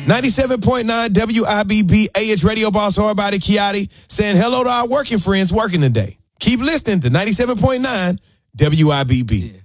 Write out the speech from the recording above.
97.9 WIBB, AH Radio Boss, everybody, Kiati, saying hello to our working friends working today. Keep listening to 97.9 WIBB. Yeah.